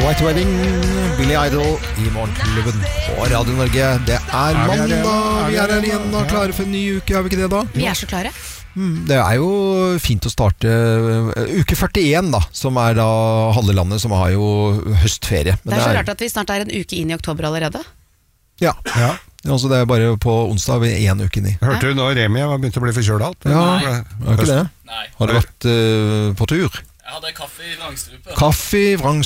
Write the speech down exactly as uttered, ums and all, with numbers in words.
White Wedding, Billy Idol I Morgenklubben på Radio Norge. Det er mandag, vi er her igjen og klare for en ny uke, er vi ikke det da? Vi er så klare. Mm, det er jo fint å starte uh, uke førtien da, som er da halve landet som har jo høstferie. Men det er så det er, rart at vi snart er en uke inn i oktober allerede. Ja, Ja. altså det er bare på onsdag vi er en uke inn i. Hørte du nå Remi var begynt å bli forkjølt alt? Ja, Nei. var ikke det? Nei, Har du vært uh, på tur? jeg hadde kaffe i vrangstrupe. Kaffe i vrang